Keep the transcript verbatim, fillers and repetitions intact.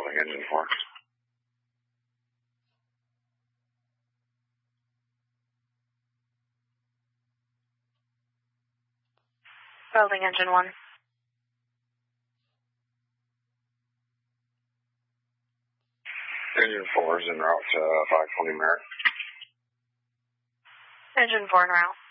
Welding engine four. Welding engine one. Engine four is en route to five twenty Merritt. Engine four en route.